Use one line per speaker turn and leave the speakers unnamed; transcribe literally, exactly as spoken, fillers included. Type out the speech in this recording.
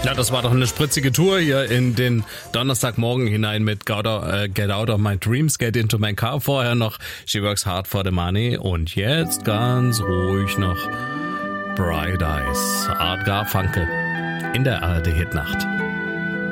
Ja, das war doch eine spritzige Tour hier in den Donnerstagmorgen hinein mit Get Out, äh, Get Out of My Dreams, Get Into My Car. Vorher noch She Works Hard for the Money und jetzt ganz ruhig noch Bright Eyes, Art Garfunkel in der A R D Hitnacht.